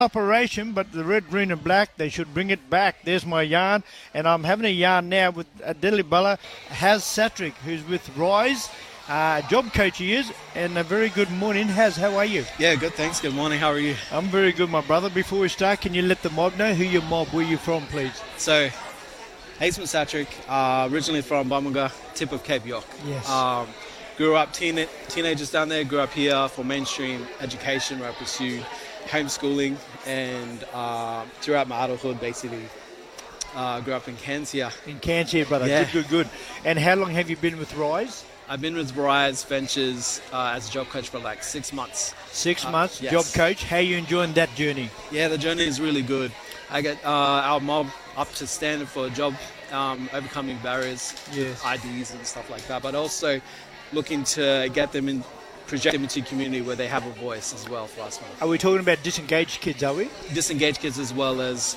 operation, but the red, green and black, they should bring it back. There's my yarn, and I'm having a yarn now with Delibella Haz Satrick, who's with Rise. Job coach he is, and a very good morning. Haz, how are you? Yeah, good, thanks. Good morning, how are you? I'm very good, my brother. Before we start, can you let the mob know who your mob, where you from, please? So, Hazeman Satrick, originally from Bumanga, tip of Cape York. Yes. Grew up teenagers down there, grew up here for mainstream education where I pursued homeschooling, and throughout my adulthood basically grew up in Cairns here. In Cairns here, brother. Yeah. Good. And how long have you been with Rise? I've been with Rise Ventures as a job coach for like 6 months. 6 months, yes. job coach. How are you enjoying that journey? Yeah, the journey is really good. I get our mob up to standard for a job, overcoming barriers, Yes. IDs and stuff like that, but also looking to get them in, project them into a community where they have a voice as well for us. Are we talking about disengaged kids, are we? Disengaged kids as well as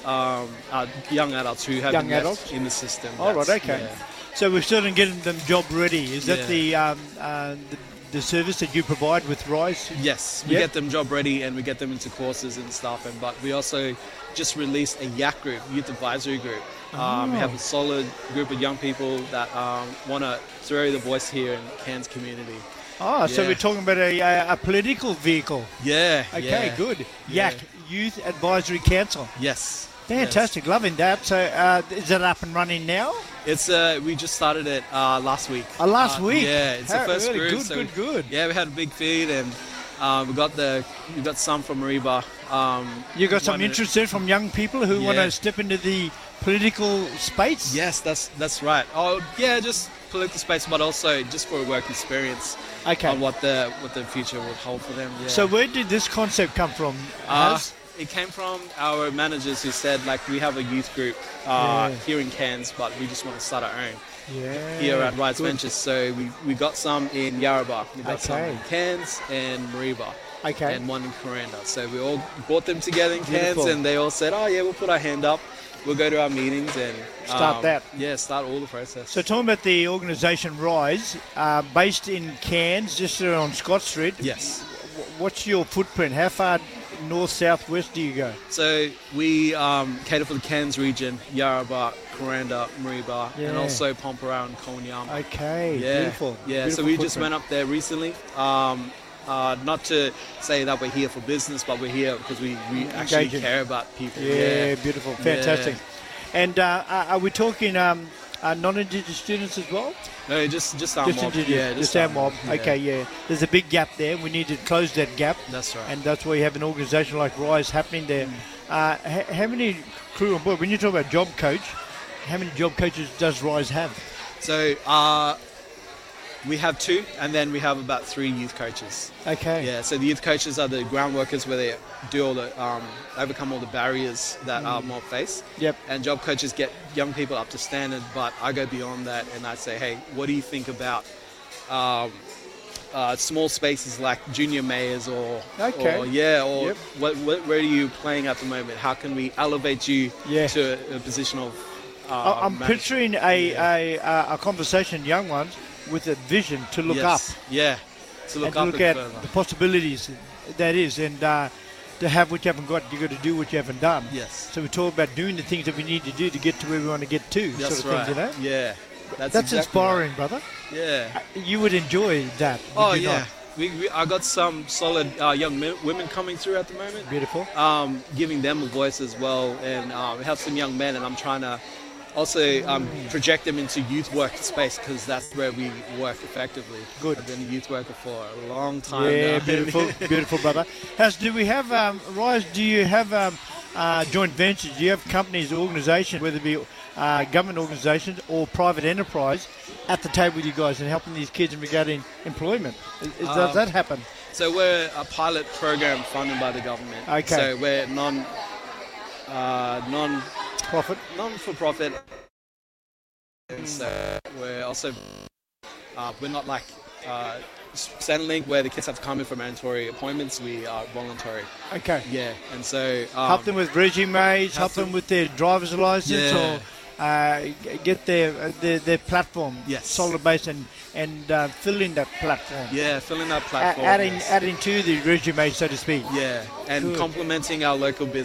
young adults who have Young been left adults? in the system. All right, okay. Yeah. So we're still getting them job ready. Is that Yeah. the service that you provide with Rise? Yes, we Yep. get them job ready and we get them into courses and stuff. But we also just released a YAC group, Youth Advisory Group. We have a solid group of young people that want to throw the voice here in Cairns community. Oh, so Yeah. we're talking about a political vehicle. Yeah. Okay, yeah. good. Yeah. YAC, Youth Advisory Council. Yes. Fantastic, loving that. So is it up and running now? It's we just started it last week. Last week? Yeah, it's the first really? group. Good. Yeah, we had a big feed and we got some from Mariba. You got some interest there from young people who want Yeah. to step into the political space? Yes, that's right. Oh yeah, just political space, but also just for a work experience. Okay. On what the future would hold for them. Yeah. So where did this concept come from? Haz? It came from our managers who said, like, we have a youth group here in Cairns, but we just want to start our own here at Rise good. Ventures. So we got some in Yarrabah, we got some Okay. in Cairns and Mariba, Okay. and one in Coranda. So we all brought them together in Cairns, Beautiful. and they all said, oh yeah, we'll put our hand up. We'll go to our meetings and Start that. Yeah, start all the process. So talking about the organisation Rise, based in Cairns, just on Scott Street. Yes. What's your footprint? How far north, south, west do you go? So we cater for the Cairns region, Yarrabah, Coranda, Mariba, Yeah. and also Pomperau and Konyama. Okay, Yeah, beautiful. Yeah, Beautiful so we just footprint. went up there recently. Not to say that we're here for business, but we're here because we actually Engaging. care about people. Yeah, beautiful, fantastic. And are we talking non-Indigenous students as well? No, just our Just mob. Indigenous, Yeah, just our mob. Yeah. Okay, yeah. There's a big gap there. We need to close that gap. That's right. And that's why you have an organisation like Rise happening there. How many crew on board? When you talk about job coach, how many job coaches does Rise have? So we have 2, and then we have about 3 youth coaches. Okay. Yeah, so the youth coaches are the ground workers where they do all the overcome all the barriers that our mob face. Yep. And job coaches get young people up to standard, but I go beyond that and I say, hey, what do you think about small spaces like junior mayors or Okay. or where are you playing at the moment? How can we elevate you Yeah. to a position of I'm management? picturing a conversation, young ones, with a vision to look up. Yeah, to look and up look and at further. the possibilities that is, and to have what you haven't got, you got to do what you haven't done. Yes. So we talk about doing the things that we need to do to get to where we want to get to, That's sort of right. things, you know. Yeah, that's exactly inspiring, brother. Right. Yeah. You would enjoy that. would Oh you yeah. not? I got some solid young women coming through at the moment. Beautiful. Giving them a voice as well, and we have some young men, and I'm trying to also project them into youth work space because that's where we work effectively. Good. I've been a youth worker for a long time Yeah, now. beautiful, beautiful, brother. Do we have Rise? Do you have joint ventures? Do you have companies, organisations, whether it be government organisations or private enterprise, at the table with you guys and helping these kids in regarding employment? Does that happen? So we're a pilot program funded by the government. Okay. So we're non-for-profit. And so we're also we're not like Centrelink where the kids have to come in for mandatory appointments. We are voluntary. Okay. Yeah, and so Help them with resumes, help them with their driver's license, Yeah. get their platform Yes. solid base and fill in that platform. Yeah, filling that platform. Adding to the resume, so to speak. Yeah, and Good. complementing our local business.